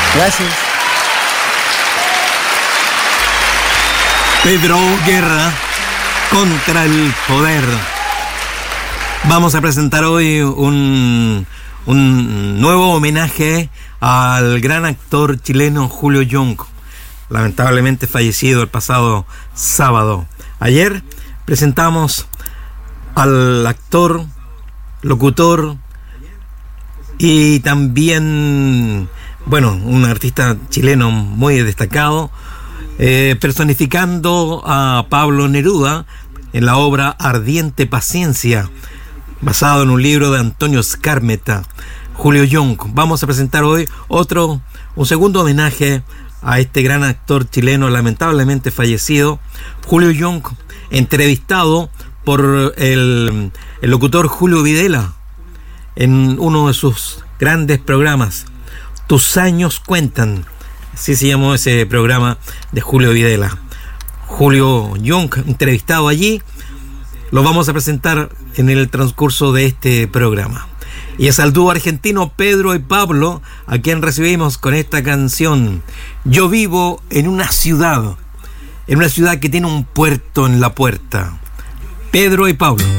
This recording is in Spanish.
Gracias. Pedro Guerra, Contra el Poder. Vamos a presentar hoy un nuevo homenaje al gran actor chileno Julio Young, lamentablemente fallecido el pasado sábado. Ayer presentamos al actor, locutor y también, un artista chileno muy destacado, personificando a Pablo Neruda en la obra Ardiente Paciencia, basado en un libro de Antonio Skármeta, Julio Young. Vamos a presentar hoy un segundo homenaje a este gran actor chileno lamentablemente fallecido, Julio Young, entrevistado por el locutor Julio Videla en uno de sus grandes programas, Tus años cuentan. Así se llamó ese programa de Julio Videla. Julio Young, entrevistado allí, lo vamos a presentar en el transcurso de este programa. Y es al dúo argentino Pedro y Pablo, a quien recibimos con esta canción. Yo vivo en una ciudad que tiene un puerto en la puerta. Pedro y Pablo.